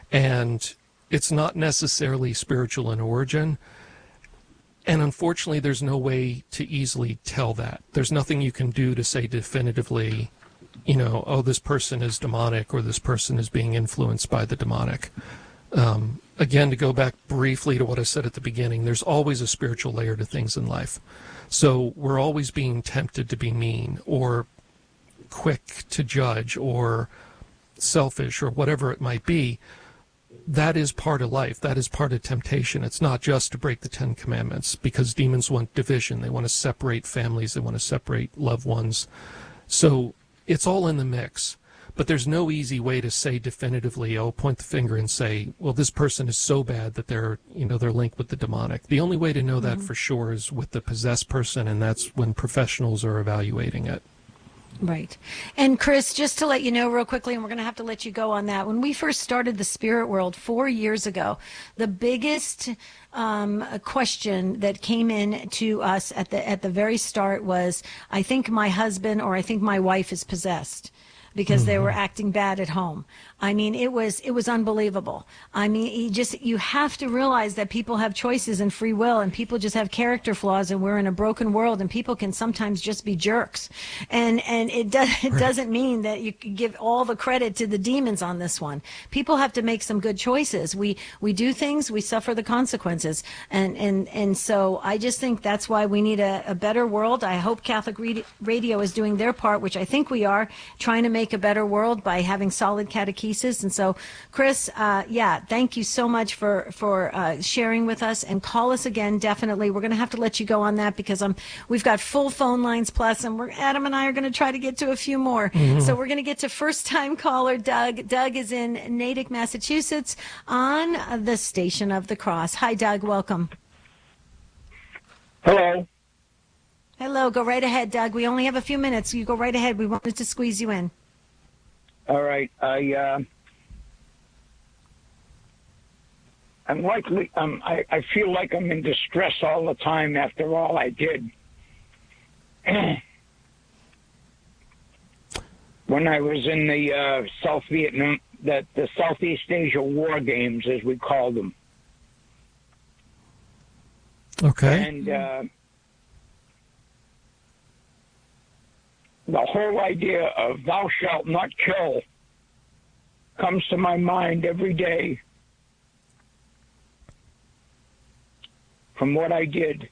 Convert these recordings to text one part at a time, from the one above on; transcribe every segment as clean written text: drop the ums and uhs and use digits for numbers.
And it's not necessarily spiritual in origin. And unfortunately, there's no way to easily tell that. There's nothing you can do to say definitively, oh, this person is demonic or this person is being influenced by the demonic. Again, to go back briefly to what I said at the beginning, there's always a spiritual layer to things in life. So we're always being tempted to be mean or quick to judge or selfish or whatever it might be. That is part of life. That is part of temptation. It's not just to break the Ten Commandments, because demons want division. They want to separate families. They want to separate loved ones. So it's all in the mix. But there's no easy way to say definitively, point the finger and say, well, this person is so bad that they're linked with the demonic. The only way to know that for sure is with the possessed person, and that's when professionals are evaluating it. Right. And Chris, just to let you know real quickly, and we're going to have to let you go on that, when we first started the Spirit World 4 years ago, the biggest question that came in to us at the very start was, I think my husband or I think my wife is possessed, because they were acting bad at home. I mean, it was unbelievable. I mean, you have to realize that people have choices and free will, and people just have character flaws, and we're in a broken world, and people can sometimes just be jerks. And it doesn't mean that you can give all the credit to the demons on this one. People have to make some good choices. We do things, we suffer the consequences. And so I just think that's why we need a better world. I hope Catholic Radio is doing their part, which I think we are, trying to make a better world by having solid catechesis. And so, Chris, thank you so much for sharing with us, and call us again. Definitely. We're going to have to let you go on that because we've got full phone lines plus, and Adam and I are going to try to get to a few more. So we're going to get to first-time caller Doug. Doug is in Natick, Massachusetts on the Station of the Cross. Hi, Doug. Welcome. Hello. Hello. Go right ahead, Doug. We only have a few minutes. You go right ahead. We wanted to squeeze you in. All right. I feel like I'm in distress all the time after all I did. When I was in the the Southeast Asia War Games, as we called them. Okay. And the whole idea of thou shalt not kill comes to my mind every day from what I did.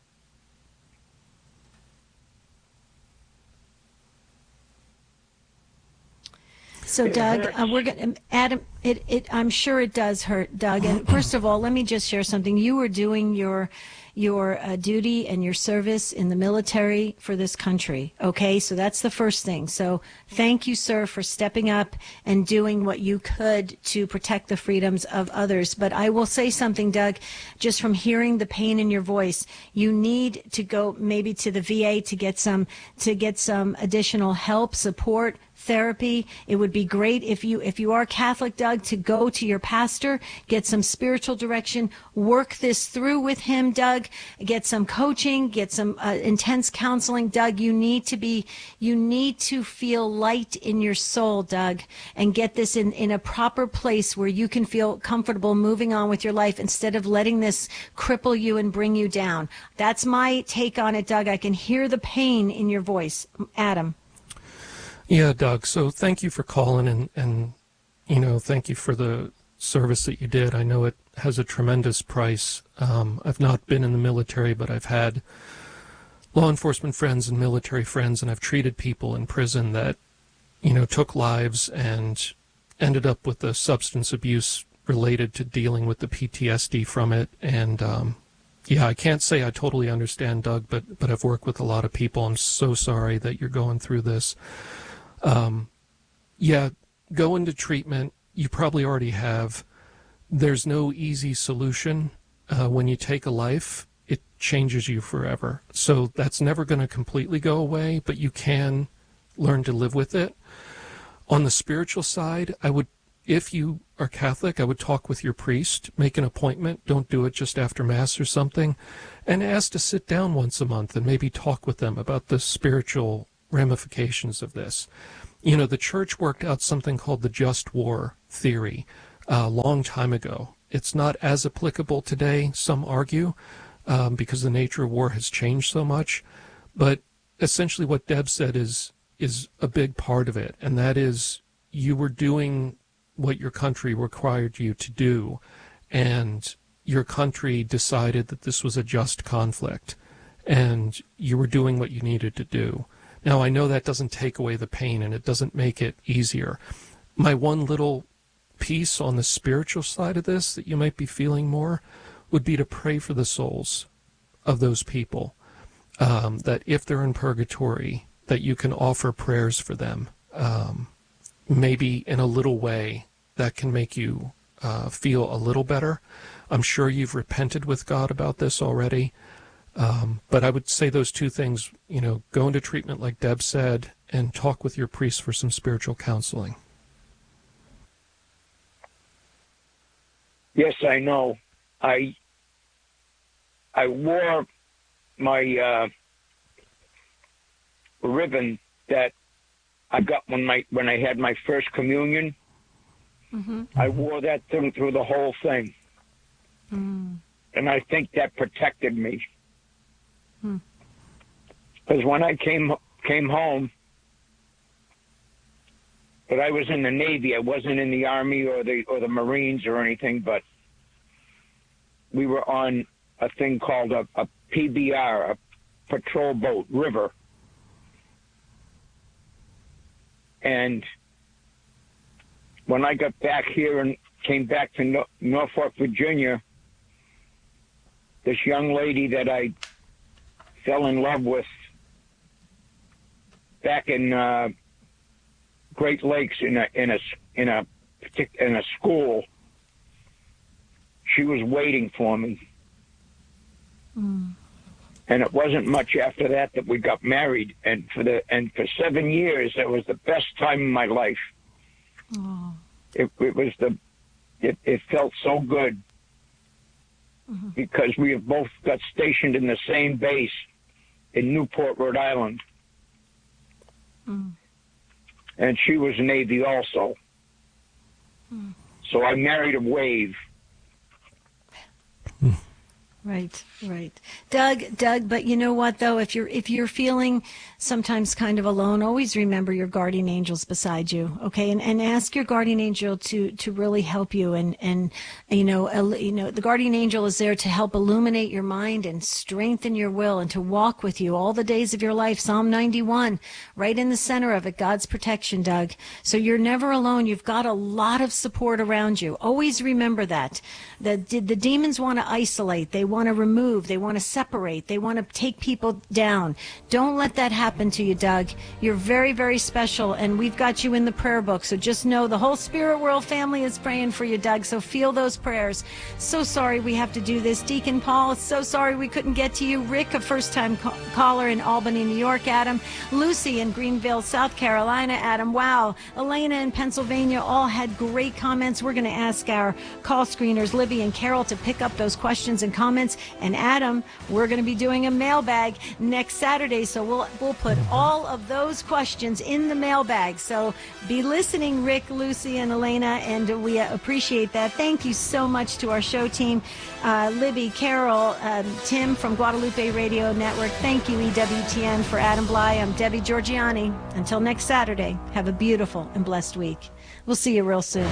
So, Doug, we're going to, Adam, I'm sure it does hurt, Doug. And first of all, let me just share something. You were doing your duty and your service in the military for this country. Okay, so that's the first thing. So thank you, sir, for stepping up and doing what you could to protect the freedoms of others. But I will say something, Doug, just from hearing the pain in your voice, you need to go maybe to the VA to get some additional help, support, therapy. It would be great if you are Catholic, Doug, to go to your pastor, get some spiritual direction, work this through with him, Doug, get some coaching, get some intense counseling. Doug, you need to feel light in your soul, Doug, and get this in a proper place where you can feel comfortable moving on with your life instead of letting this cripple you and bring you down. That's my take on it, Doug. I can hear the pain in your voice. Adam. Yeah, Doug. So thank you for calling and thank you for the service that you did. I know it has a tremendous price. I've not been in the military, but I've had law enforcement friends and military friends, and I've treated people in prison that, took lives and ended up with the substance abuse related to dealing with the PTSD from it. And, I can't say I totally understand, Doug, but I've worked with a lot of people. I'm so sorry that you're going through this. Go into treatment. You probably already have. There's no easy solution. When you take a life, it changes you forever. So that's never going to completely go away, but you can learn to live with it. On the spiritual side, if you are Catholic, I would talk with your priest, make an appointment. Don't do it just after Mass or something, and ask to sit down once a month and maybe talk with them about the spiritual ramifications of this. The church worked out something called the just war theory. a long time ago. It's not as applicable today, some argue, because the nature of war has changed so much. But essentially what Deb said is a big part of it, and that is you were doing what your country required you to do, and your country decided that this was a just conflict, and you were doing what you needed to do. Now, I know that doesn't take away the pain, and it doesn't make it easier. My one little piece on the spiritual side of this that you might be feeling more would be to pray for the souls of those people, that if they're in purgatory, that you can offer prayers for them, maybe in a little way that can make you feel a little better. I'm sure you've repented with God about this already, but I would say those two things, go into treatment like Deb said, and talk with your priest for some spiritual counseling. Yes, I know. I wore my ribbon that I got when I had my first communion. Mm-hmm. I wore that thing through the whole thing. Mm. And I think that protected me. Because when I came home, but I was in the Navy. I wasn't in the Army or the Marines or anything, but we were on a thing called a PBR, a patrol boat, river. And when I got back here and came back to Norfolk, Virginia, this young lady that I fell in love with back in Great Lakes in a school, she was waiting for me. Mm. And it wasn't much after that we got married, and for 7 years it was the best time of my life. Oh. It felt so good. Mm-hmm. Because we have both got stationed in the same base in Newport, Rhode Island. Mm. And she was Navy also. Mm. So I married a wave. Right. Doug, but you know what though, if you're feeling sometimes kind of alone, always remember your guardian angels beside you, okay? And ask your guardian angel to really help you, and the guardian angel is there to help illuminate your mind and strengthen your will and to walk with you all the days of your life. Psalm 91, right in the center of it, God's protection, Doug. So you're never alone. You've got a lot of support around you. Always remember that. The demons want to isolate. They want to remove. They want to separate. They want to take people down. Don't let that happen to you, Doug. You're very, very special, and we've got you in the prayer book. So just know the whole Spirit World family is praying for you, Doug. So feel those prayers. So sorry we have to do this. Deacon Paul, so sorry we couldn't get to you. Rick, a first-time caller in Albany, New York, Adam. Lucy in Greenville, South Carolina, Adam. Wow. Elena in Pennsylvania all had great comments. We're going to ask our call screeners, Libby and Carol, to pick up those questions and comments. And Adam, we're going to be doing a mailbag next Saturday, so we'll put all of those questions in the mailbag. So be listening, Rick, Lucy, and Elena, and we appreciate that. Thank you so much to our show team, Libby, Carol, Tim from Guadalupe Radio Network. Thank you, EWTN. For Adam Bly, I'm Debbie Georgianni. Until next Saturday, have a beautiful and blessed week. We'll see you real soon.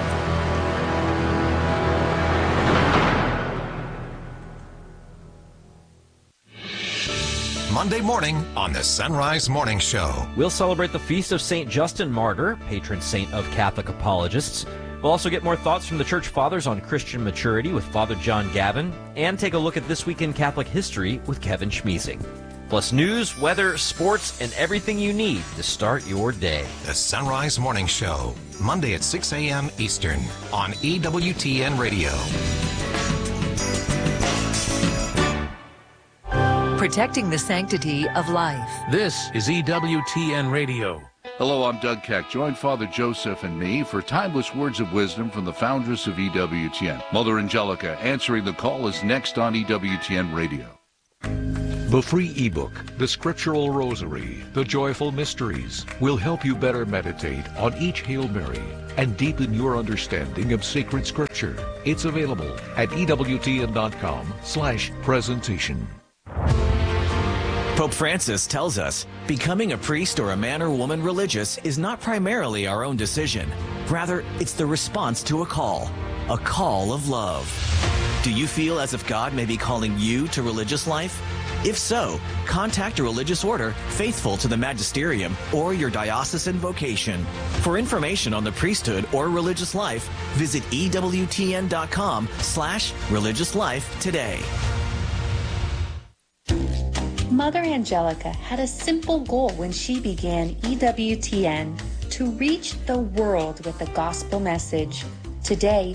Monday morning on the Sunrise Morning Show. We'll celebrate the feast of St. Justin Martyr, patron saint of Catholic apologists. We'll also get more thoughts from the Church Fathers on Christian maturity with Father John Gavin, and take a look at This Week in Catholic History with Kevin Schmeezing. Plus news, weather, sports, and everything you need to start your day. The Sunrise Morning Show, Monday at 6 a.m. Eastern on EWTN Radio. Protecting the sanctity of life. This is EWTN Radio. Hello, I'm Doug Keck. Join Father Joseph and me for timeless words of wisdom from the foundress of EWTN. Mother Angelica answering the call is next on EWTN Radio. The free ebook, The Scriptural Rosary, The Joyful Mysteries, will help you better meditate on each Hail Mary and deepen your understanding of sacred scripture. It's available at EWTN.com/presentation. Pope Francis tells us, becoming a priest or a man or woman religious is not primarily our own decision. Rather, it's the response to a call of love. Do you feel as if God may be calling you to religious life? If so, contact a religious order faithful to the magisterium or your diocesan vocation. For information on the priesthood or religious life, visit EWTN.com/religious life today. Mother Angelica had a simple goal when she began EWTN: to reach the world with the gospel message. Today,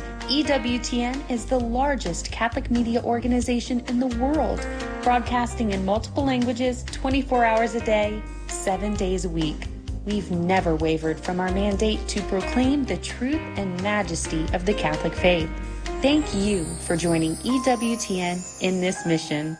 EWTN is the largest Catholic media organization in the world, broadcasting in multiple languages, 24 hours a day, 7 days a week. We've never wavered from our mandate to proclaim the truth and majesty of the Catholic faith. Thank you for joining EWTN in this mission.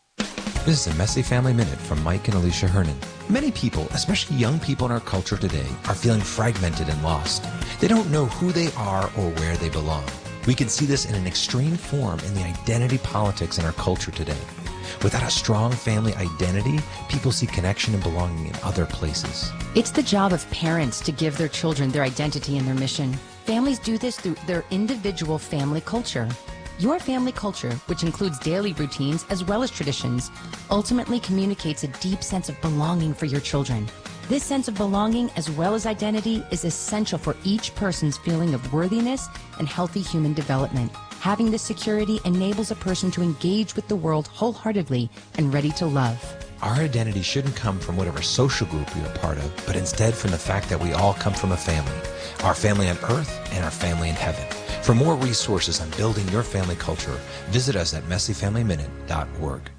This is a Messy Family Minute from Mike and Alicia Hernan. Many people, especially young people in our culture today, are feeling fragmented and lost. They don't know who they are or where they belong. We can see this in an extreme form in the identity politics in our culture today. Without a strong family identity, people see connection and belonging in other places. It's the job of parents to give their children their identity and their mission. Families do this through their individual family culture. Your family culture, which includes daily routines as well as traditions, ultimately communicates a deep sense of belonging for your children. This sense of belonging as well as identity is essential for each person's feeling of worthiness and healthy human development. Having this security enables a person to engage with the world wholeheartedly and ready to love. Our identity shouldn't come from whatever social group we are part of, but instead from the fact that we all come from a family. Our family on earth and our family in heaven. For more resources on building your family culture, visit us at messyfamilyminute.org.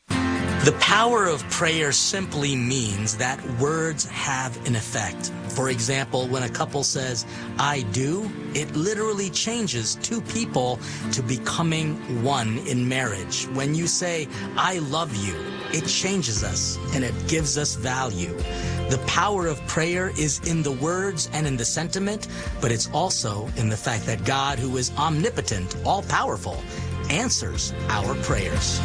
The power of prayer simply means that words have an effect. For example, when a couple says, "I do," it literally changes two people to becoming one in marriage. When you say, "I love you," it changes us and it gives us value. The power of prayer is in the words and in the sentiment, but it's also in the fact that God, who is omnipotent, all-powerful, answers our prayers.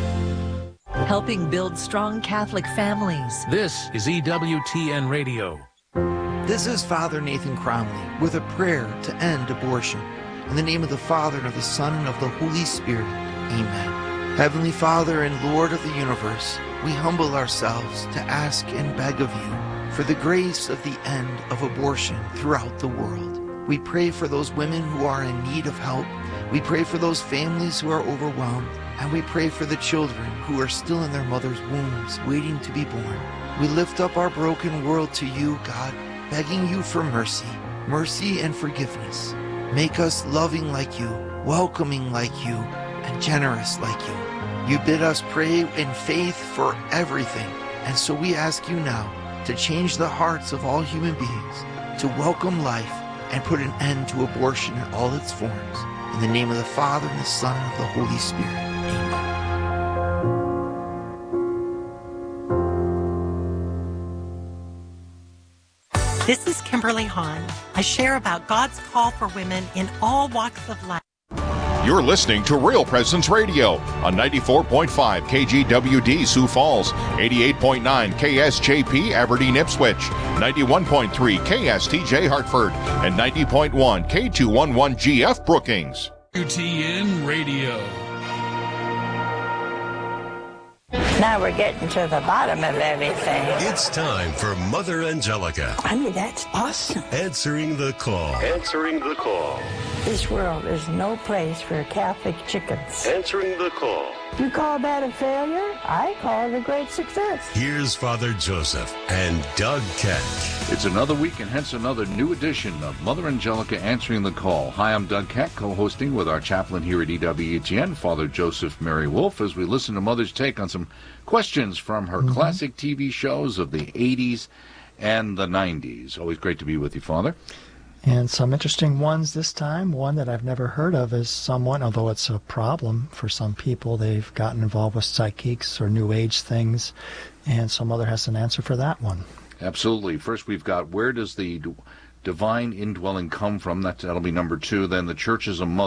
Helping build strong Catholic families. This is EWTN Radio. This is Father Nathan Cromley with a prayer to end abortion. In the name of the Father, and of the Son, and of the Holy Spirit. Amen. Heavenly Father and Lord of the universe, we humble ourselves to ask and beg of you for the grace of the end of abortion throughout the world. We pray for those women who are in need of help. We pray for those families who are overwhelmed. And we pray for the children who are still in their mother's wombs, waiting to be born. We lift up our broken world to you, God, begging you for mercy, mercy and forgiveness. Make us loving like you, welcoming like you, and generous like you. You bid us pray in faith for everything. And so we ask you now to change the hearts of all human beings, to welcome life and put an end to abortion in all its forms. In the name of the Father, and the Son, and of the Holy Spirit. This is Kimberly Hahn. I share about God's call for women in all walks of life. You're listening to Real Presence Radio on 94.5 KGWD Sioux Falls, 88.9 KSJP Aberdeen Ipswich, 91.3 KSTJ Hartford, and 90.1 K211 GF Brookings. UTN Radio. Now we're getting to the bottom of everything. It's time for Mother Angelica. I mean, that's awesome. Answering the call. Answering the call. This world is no place for Catholic chickens. Answering the call. You call that a failure? I call it a great success. Here's Father Joseph and Doug Keck. It's another week and hence another new edition of Mother Angelica Answering the Call. Hi, I'm Doug Keck, co-hosting with our chaplain here at EWTN, Father Joseph Mary Wolf, as we listen to Mother's take on some questions from her classic TV shows of the 80s and the 90s. Always great to be with you, Father. And some interesting ones this time. One that I've never heard of is someone, although it's a problem for some people, they've gotten involved with psychics or New Age things, and some mother has an answer for that one. Absolutely. First, we've got where does the divine indwelling come from? That'll be number 2. Then the church is a mother.